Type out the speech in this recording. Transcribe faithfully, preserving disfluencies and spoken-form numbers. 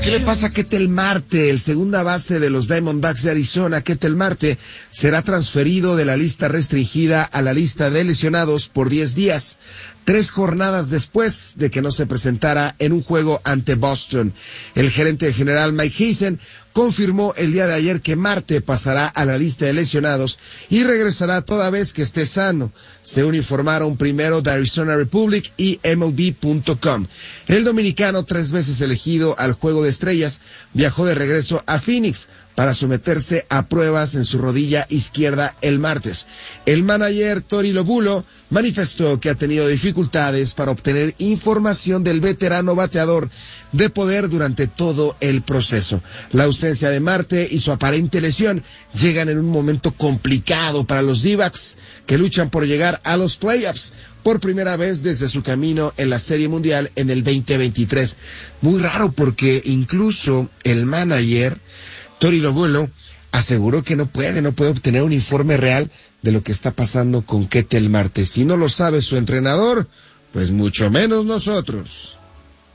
¿Qué le pasa a Ketel Marte? El segunda base de los Diamondbacks de Arizona, Ketel Marte, será transferido de la lista restringida a la lista de lesionados por diez días, tres jornadas después de que no se presentara en un juego ante Boston. El gerente general Mike Hazen confirmó el día de ayer que Marte pasará a la lista de lesionados y regresará toda vez que esté sano, según informaron primero The Arizona Republic y M L B punto com. El dominicano, tres veces elegido al Juego de Estrellas, viajó de regreso a Phoenix para someterse a pruebas en su rodilla izquierda el martes. El manager Tori Lobulo manifestó que ha tenido dificultades para obtener información del veterano bateador de poder durante todo el proceso. La ausencia de Marte y su aparente lesión llegan en un momento complicado para los D-backs, que luchan por llegar a los playoffs por primera vez desde su camino en la Serie Mundial en el veinte veintitrés. Muy raro, porque incluso el manager Tori Lobulo aseguró que no puede, no puede obtener un informe real de lo que está pasando con Ketel Marte. Si no lo sabe su entrenador, pues mucho menos nosotros.